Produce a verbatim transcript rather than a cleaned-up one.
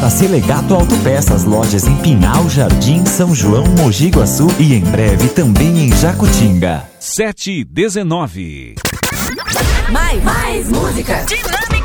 A Selegato Autopeças, lojas em Pinhal, Jardim, São João, Mogi Guaçu e em breve também em Jacutinga. sete e dezenove. Mais, mais música. Dinâmica.